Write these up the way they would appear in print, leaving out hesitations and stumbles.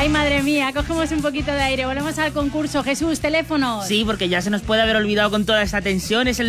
Ay, madre mía, cogemos un poquito de aire. Volvemos al concurso. Jesús, teléfonos. Sí, porque ya se nos puede haber olvidado con toda esta tensión. Es el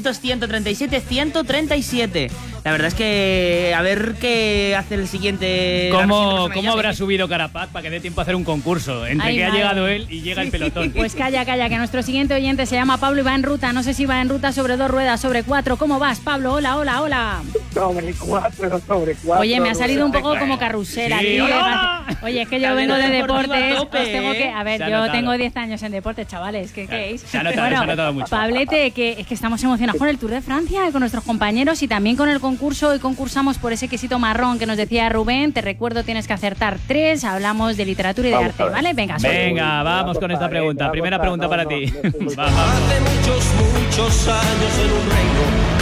900-137-137. La verdad es que a ver qué hace el siguiente... ¿Cómo habrá subido Carapaz para que dé tiempo a hacer un concurso? Entre que ha llegado él y llega el pelotón. Pues calla, que nuestro siguiente oyente se llama Pablo y va en ruta. No sé si va en ruta sobre 2 ruedas, sobre 4. ¿Cómo vas, Pablo? Hola. Sobre 4. Oye, me ha salido un poco como carrusera. Sí, hola. Oye, es que yo vengo de deportes. Os Tengo que... A ver, yo tengo 10 años en deportes, chavales. ¿Qué es? Se ha notado mucho. Pablete, que estamos emocionados con el Tour de Francia y con nuestros compañeros y también con el concurso. Hoy concursamos por ese quesito marrón que nos decía Rubén. Te recuerdo, tienes que acertar 3. Hablamos de literatura y de arte, ¿vale? Venga, vamos con esta pregunta. Primera pregunta para ti. Hace muchos años en un reino.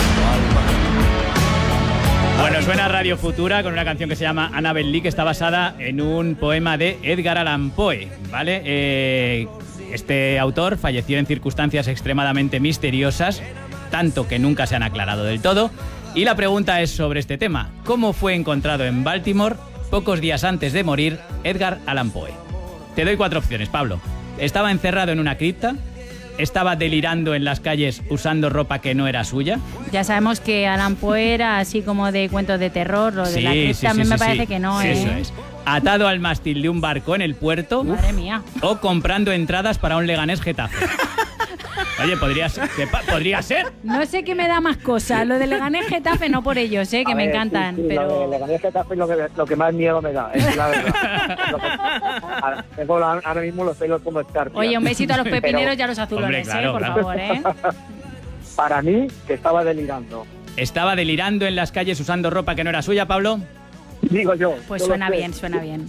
Bueno, suena Radio Futura con una canción que se llama Annabel Lee, que está basada en un poema de Edgar Allan Poe, ¿vale? Este autor falleció en circunstancias extremadamente misteriosas, tanto que nunca se han aclarado del todo. Y la pregunta es sobre este tema. ¿Cómo fue encontrado en Baltimore, pocos días antes de morir, Edgar Allan Poe? Te doy 4 opciones, Pablo. Estaba encerrado en una cripta. Estaba delirando en las calles usando ropa que no era suya. Ya sabemos que Allan Poe era así como de cuentos de terror, lo de la cripta, a mí me parece que no, Eso es. Atado al mástil de un barco en el puerto. Madre mía. O comprando entradas para un Leganés Getafe. Oye, podría ser. No sé qué me da más cosas. Lo de Leganés Getafe no por ellos, que me encantan. Sí, pero lo de Leganés Getafe es lo que más miedo me da, es la verdad. Tengo ahora mismo los pelos como escarpias. Oye, un besito a los pepineros y a los azulones, Hombre, claro, por claro. favor, Para mí, que estaba delirando. ¿Estaba delirando en las calles usando ropa que no era suya, Pablo? Digo yo. Pues yo suena lo sé. bien, suena bien.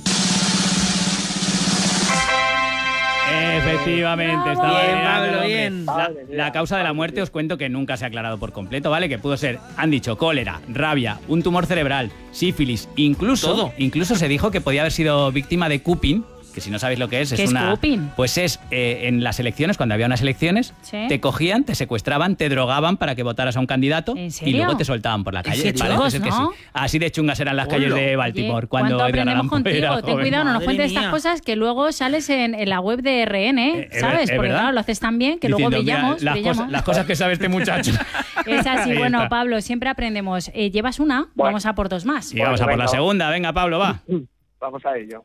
Efectivamente, estaba Bien, delirando Pablo, el hombre. bien. La causa de la muerte os cuento que nunca se ha aclarado por completo, ¿vale? Que pudo ser, han dicho, cólera, rabia, un tumor cerebral, sífilis, incluso se dijo que podía haber sido víctima de cupping, que si no sabéis lo que es, ¿Qué es una... cupping? Pues es, en las elecciones, cuando había unas elecciones, ¿Sí? te cogían, te secuestraban, te drogaban para que votaras a un candidato ¿En y serio? luego te soltaban por la calle. Qué ¿vale? chungos, Pues es que ¿no? sí. Así de chungas eran las calles de Baltimore. Oye, cuando ¿cuánto Edgar aprendemos Allan Poe era contigo? Ten joven. cuidado, no nos Madre cuentes estas mía. cosas que luego sales en la web de RN, ¿sabes? es Porque verdad. claro, lo haces tan bien que luego Diciendo, mira, brillamos. las cosas que sabe este muchacho. Es así, Ahí bueno, está. Pablo, siempre aprendemos. ¿Llevas una? Bueno. Vamos a por 2 más. Y vamos a por la Venga. segunda. Venga, Pablo, va. Vamos a ello.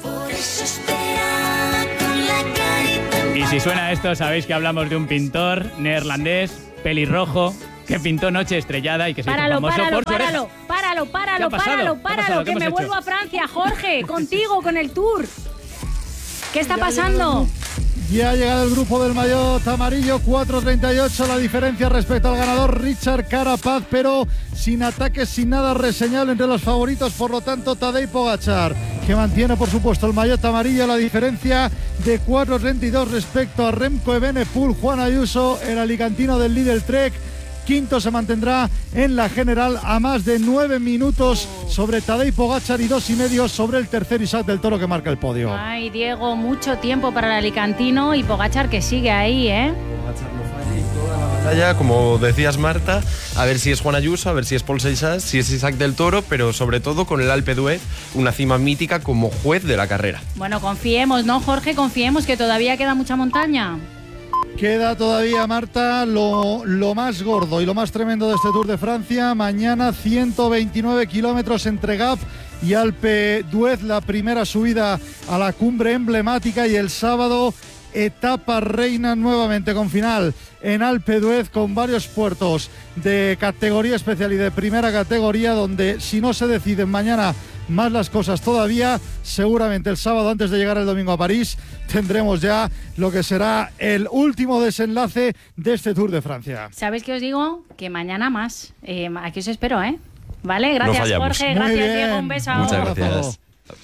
Y si suena esto, sabéis que hablamos de un pintor neerlandés, pelirrojo, que pintó Noche Estrellada y que se hizo famoso por su oreja. Páralo, ¿Qué ha pasado? que ¿Qué me hemos vuelvo hecho? a Francia, Jorge, contigo, con el Tour. ¿Qué está pasando? Ya ha llegado el grupo del maillot amarillo, 4.38 la diferencia respecto al ganador Richard Carapaz, pero sin ataques, sin nada reseñable entre los favoritos, por lo tanto Tadej Pogačar, que mantiene por supuesto el maillot amarillo, la diferencia de 4.32 respecto a Remco Evenepoel. Juan Ayuso, el alicantino del Lidl Trek, quinto, se mantendrá en la general a más de 9 minutos sobre Tadej Pogačar y 2,5 sobre el tercer Isaac del Toro, que marca el podio. Ay, Diego, mucho tiempo para el alicantino y Pogačar que sigue ahí, batalla, como decías, Marta, a ver si es Juan Ayuso, a ver si es Paul Seixas, si es Isaac del Toro, pero sobre todo con el Alpe d'Huez, una cima mítica como juez de la carrera. Bueno, confiemos, ¿no, Jorge? Confiemos que todavía queda mucha montaña. Queda todavía, Marta, lo más gordo y lo más tremendo de este Tour de Francia. Mañana 129 kilómetros entre Gap y Alpe d'Huez, la primera subida a la cumbre emblemática, y el sábado etapa reina nuevamente con final en Alpe d'Huez, con varios puertos de categoría especial y de primera categoría, donde si no se deciden mañana más las cosas todavía, seguramente el sábado, antes de llegar el domingo a París, tendremos ya lo que será el último desenlace de este Tour de Francia. ¿Sabéis qué os digo? Que mañana más. Aquí os espero, ¿eh? Vale, gracias, No fallamos. Jorge, Muy gracias, bien. Diego, un beso. Muchas Un abrazo. gracias.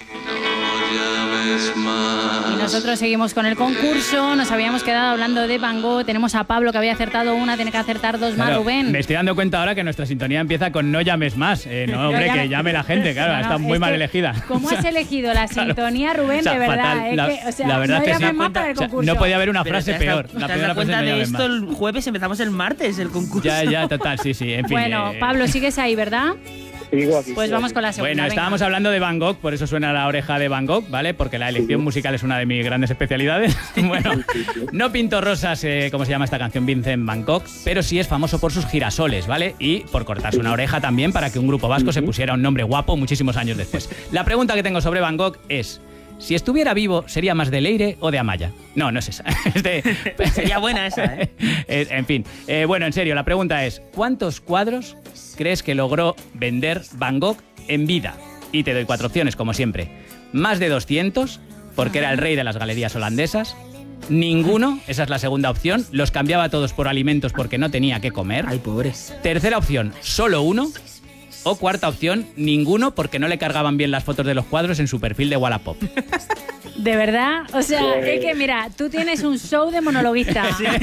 Y nosotros seguimos con el concurso. Nos habíamos quedado hablando de Van Gogh. Tenemos a Pablo, que había acertado una, tiene que acertar 2 más, Claro, Rubén. me estoy dando cuenta ahora que nuestra sintonía empieza con no llames más. No, hombre, que llame la gente, claro, está muy mal elegida. ¿Cómo has elegido la sintonía, Rubén? O sea, de verdad, fatal. La verdad no es que llames sí. más para el O sea, concurso. no podía haber una Pero frase te has dado- peor. ¿Te La has primera dado frase cuenta no de llames esto? más. El jueves empezamos el martes el concurso. Ya, total, sí, en fin. Bueno, Pablo, sigues ahí, ¿verdad? sigo aquí. Pues vamos con la segunda. Bueno, venga. estábamos hablando de Van Gogh, por eso suena la oreja de Van Gogh, ¿vale? Porque la elección musical es una de mis grandes especialidades. Bueno, no pintó rosas, como se llama esta canción, Vincent Van Gogh, pero sí es famoso por sus girasoles, ¿vale? Y por cortarse una oreja también para que un grupo vasco se pusiera un nombre guapo muchísimos años después. La pregunta que tengo sobre Van Gogh es... Si estuviera vivo, ¿sería más de Leire o de Amaya? No, no es esa. Sería buena esa, ¿eh? En fin. Bueno, en serio, la pregunta es, ¿cuántos cuadros crees que logró vender Van Gogh en vida? Y te doy 4 opciones, como siempre. Más de 200, porque era el rey de las galerías holandesas. Ninguno, esa es la segunda opción. Los cambiaba todos por alimentos porque no tenía que comer. Ay, pobre. Tercera opción, solo uno. O cuarta opción, ninguno, porque no le cargaban bien las fotos de los cuadros en su perfil de Wallapop. De verdad, o sea, es que mira, tú tienes un show de monologuista.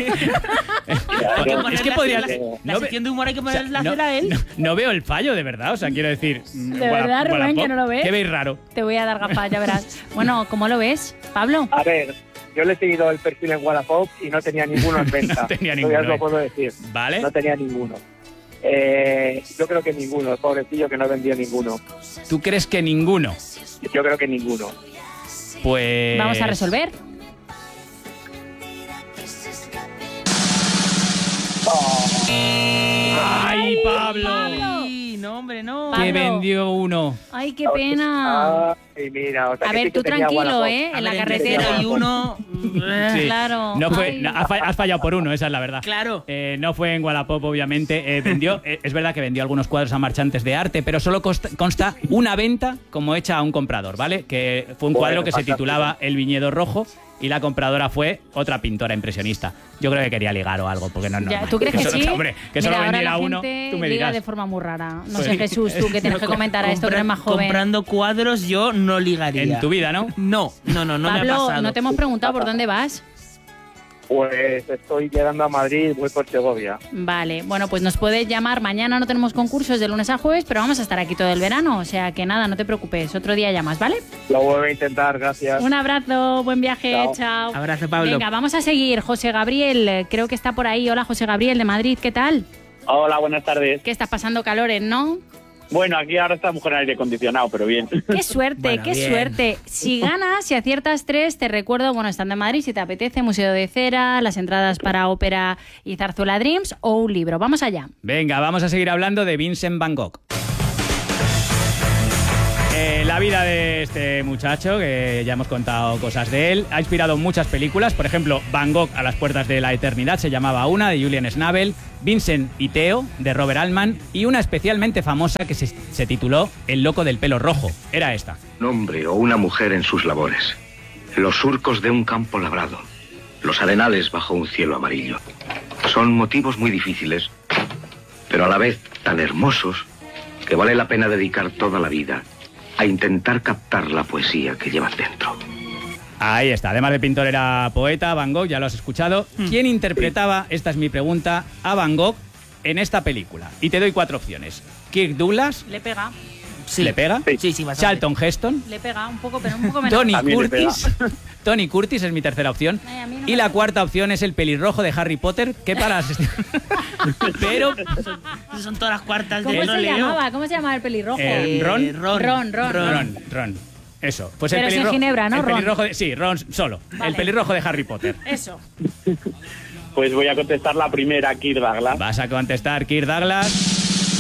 Es que podría... La sección de humor hay que ponerla a hacer a él. No veo el fallo, de verdad. O sea, quiero decir... De verdad, Rubén, que no lo ves. ¿Qué veis raro? Te voy a dar gafas, ya verás. Bueno, ¿cómo lo ves, Pablo? A ver, yo le he seguido el perfil en Wallapop y no tenía ninguno en venta. No tenía Eso ninguno, ya os lo puedo decir. ¿Vale? No tenía ninguno. Yo creo que ninguno, pobrecillo que no vendió ninguno. ¿Tú crees que ninguno? Yo creo que ninguno. Pues... Vamos a resolver. ¡Ay, Pablo! Ay, no, hombre, no. Pablo. Que vendió uno. Ay, qué pena. Ay, mira, o sea, A que ver, sí que tú tenía tranquilo, Wallapop. ¿eh? En la A ver, carretera. entre 0 y 1. Sí. Claro. No fue, Ay. no, has fallado por uno, esa es la verdad. Claro. No fue en Wallapop, obviamente. Vendió, es verdad que vendió algunos cuadros a marchantes de arte, pero solo consta una venta como hecha a un comprador, ¿vale? Que fue un cuadro que se fantástico. titulaba El viñedo rojo y la compradora fue otra pintora impresionista. Yo creo que quería ligar o algo, porque no es Ya, normal. ¿tú crees que solo, sí? Hombre, que Mira, solo ahora vendiera la uno, gente tú me liga dirás. de forma muy rara. No Pues sé, sí. Jesús, tú que tienes que comentar esto, que eres más joven. Comprando cuadros yo no ligaría. En tu vida, ¿no? No me ha Pablo, pasado. no te hemos preguntado por dónde vas. Pues estoy llegando a Madrid, voy por Segovia. Vale, bueno, pues nos puedes llamar. Mañana no tenemos concursos de lunes a jueves, pero vamos a estar aquí todo el verano. O sea que nada, no te preocupes. Otro día llamas, ¿vale? Lo vuelvo a intentar, gracias. Un abrazo, buen viaje, Chao. chao. Abrazo, Pablo. Venga, vamos a seguir. José Gabriel, creo que está por ahí. Hola, José Gabriel de Madrid, ¿qué tal? Hola, buenas tardes. ¿Qué estás pasando calores, no? Bueno, aquí ahora estamos con aire acondicionado, pero bien. Qué suerte, Bueno, qué bien. suerte. Si ganas, si aciertas 3, te recuerdo, bueno, estando en Madrid, si te apetece, Museo de Cera, las entradas para ópera y Zarzuela Dreams o un libro. Vamos allá. Venga, vamos a seguir hablando de Vincent Van Gogh. La vida de este muchacho, que ya hemos contado cosas de él, ha inspirado muchas películas. Por ejemplo, Van Gogh a las puertas de la eternidad se llamaba una, de Julian Schnabel, Vincent y Theo, de Robert Altman, y una especialmente famosa que se tituló El loco del pelo rojo. Era esta. Un hombre o una mujer en sus labores. Los surcos de un campo labrado. Los arenales bajo un cielo amarillo. Son motivos muy difíciles, pero a la vez tan hermosos que vale la pena dedicar toda la vida a intentar captar la poesía que llevan dentro. Ahí está. Además de pintor era poeta, Van Gogh, ya lo has escuchado. ¿Quién interpretaba, esta es mi pregunta, a Van Gogh en esta película? Y te doy 4 opciones. Kirk Douglas, Le pega, Sí. ¿le pega? Sí, bastante. Charlton Heston, le pega un poco, pero un poco menos. Tony A mí le Curtis. Tony Curtis es mi tercera opción. Ay, a mí no Y me la gusta. cuarta opción es el pelirrojo de Harry Potter. ¿Qué paras? Pero Esas son todas las cuartas ¿Cómo de se Leo. llamaba? ¿Cómo se llamaba el pelirrojo? Ron. Ron. Eso. Pues Pero el sin pelirrojo. ginebra, ¿no, El Ron? pelirrojo sí, Ron solo. Vale. El pelirrojo de Harry Potter. Eso. Pues voy a contestar la primera, Kirk Douglas. Vas a contestar Kirk Douglas.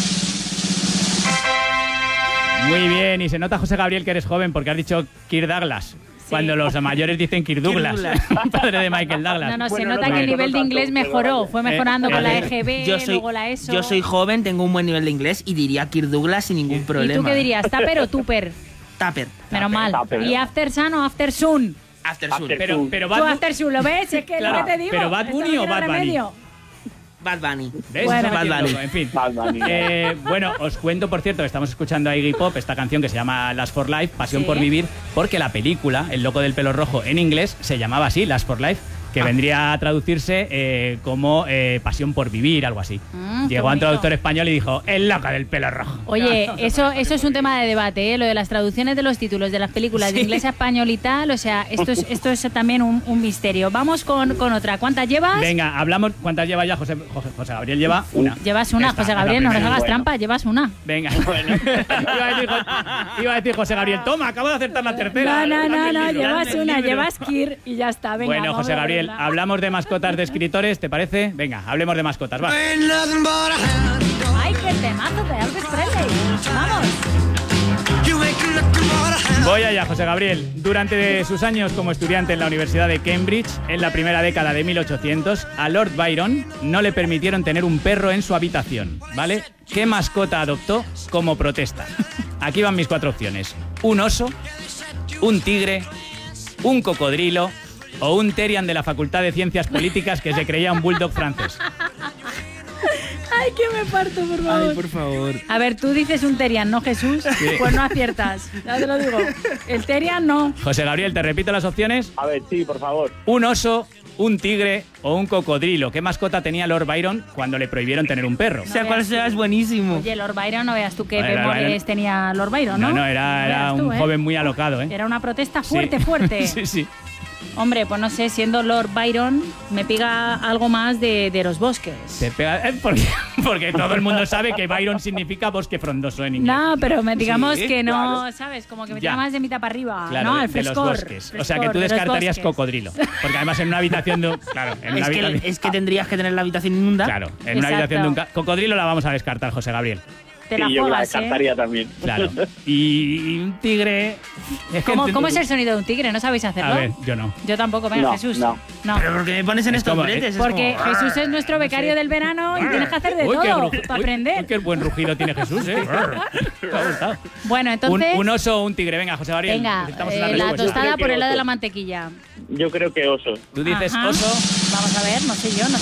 Muy bien, y se nota, José Gabriel, que eres joven porque has dicho Kirk Douglas. Cuando los mayores dicen Kirk Douglas, padre de Michael Douglas. No, no, se Bueno, nota no que el tanto, nivel de no inglés tanto, pero mejoró. vale. Fue mejorando con la a EGB, luego la ESO. yo soy joven, tengo un buen nivel de inglés y diría Kirk Douglas sin ningún ¿Y problema. tú qué dirías? ¿Tupper o Tupper? Tupper. Menos mal. Tupper. ¿Y After Sun o After Sun? After Sun. After Pero Tú Bad, After Sun, ¿lo ves? Es que Claro, lo que te digo. pero Bad esto Bunny no o tiene Bad Bunny. remedio. Bad Bunny. ¿ves? Bueno. Está Bad metiendo Bunny. todo, en fin. Bad Bunny. Bueno, os cuento, por cierto, que estamos escuchando a Iggy Pop, esta canción que se llama Last for Life, Pasión Sí. por Vivir, porque la película, El loco del pelo rojo, en inglés, se llamaba así, Last for Life. que vendría a traducirse como pasión por vivir, algo así. Llegó a un traductor español y dijo, el loca del pelo rojo. Oye, eso es un tema de debate, ¿eh? Lo de las traducciones de los títulos de las películas de inglés a español y tal, o sea, esto es también un misterio. Vamos con otra. ¿Cuántas llevas? Venga, hablamos. ¿Cuántas lleva ya José Gabriel? Lleva una. Llevas una, José Gabriel, no nos hagas trampa, llevas una. Venga. Iba a decir José Gabriel, toma, acabo de acertar la tercera. No, llevas una, llevas Kir y ya está. Venga, bueno, José Gabriel, hablamos de mascotas de escritores, ¿te parece? Venga, hablemos de mascotas, va. ¡Ay, qué temazo de Elvis Presley! ¡Vamos! Voy allá, José Gabriel. Durante sus años como estudiante en la Universidad de Cambridge, en la primera década de 1800, a Lord Byron no le permitieron tener un perro en su habitación, ¿vale? ¿Qué mascota adoptó como protesta? Aquí van mis 4 opciones. Un oso, un tigre, un cocodrilo o un Terian de la Facultad de Ciencias Políticas que se creía un bulldog francés. ¡Ay, que me parto, por favor! Ay, por favor. A ver, tú dices un Terian, ¿no, Jesús? Sí. Pues no aciertas, ya te lo digo. El Terian no. José Gabriel, ¿te repito las opciones? A ver, sí, por favor. Un oso, un tigre o un cocodrilo. ¿Qué mascota tenía Lord Byron cuando le prohibieron tener un perro? O sea, cuál sea, es buenísimo. Oye, Lord Byron, no veas tú qué Lord memorias Byron tenía Lord Byron, ¿no? No, era un joven muy alocado, ¿eh? Era una protesta fuerte. Sí. Hombre, pues no sé, siendo Lord Byron, me pega algo más de los bosques. Te pega, porque todo el mundo sabe que Byron significa bosque frondoso en inglés. No, pero digamos que no, claro. ¿sabes? Como que me tira más de mitad para arriba, claro, ¿no? Al de los frescor. Bosques. O sea, que tú descartarías cocodrilo. Porque además en una habitación de... Claro, en una habitación... Es que tendrías que tener la habitación inundada. Claro, en una habitación de un... Cocodrilo la vamos a descartar, José Gabriel. Te la Y yo la juegas, descartaría también. Claro. Y un tigre... ¿Cómo es el sonido de un tigre? ¿No sabéis hacerlo? A ver, yo no. Yo tampoco, venga, No, Jesús. no. Pero ¿por qué me pones en estos como- bretes? Es Porque como- Jesús es nuestro becario del verano y tienes que hacer de Uy, todo qué para aprender. Qué buen rugido tiene Jesús, ¿eh? Me ha gustado. Bueno, entonces, Un oso o un tigre. Venga, José Gabriel. venga, necesitamos una la respuesta. tostada Yo creo por que el lado de oso. la mantequilla. Yo creo que oso. Tú dices Ajá. oso. Vamos a ver, no sé yo.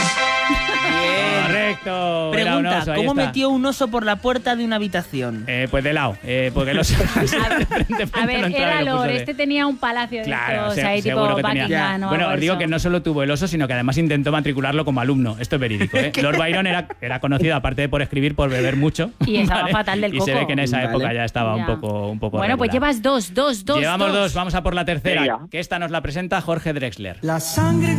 Bien. Correcto. Era un Pregunta, oso, ahí ¿cómo está. metió un oso por la puerta de una habitación? Pues de lado, porque el oso... A ver, era Lord, este tenía un palacio de estos ahí tipo seguro que tenía. Buckingham o Bueno, algo os digo eso. que no solo tuvo el oso, sino que además intentó matricularlo como alumno. Esto es verídico, ¿eh? Lord Byron era conocido, aparte de por escribir, por beber mucho. Y estaba fatal del Y se ve coco. que en esa Vale. época ya estaba Ya. un poco Bueno, pues regular. llevas dos. Llevamos dos, vamos a por la tercera, Venga. que esta nos la presenta Jorge Drexler. La sangre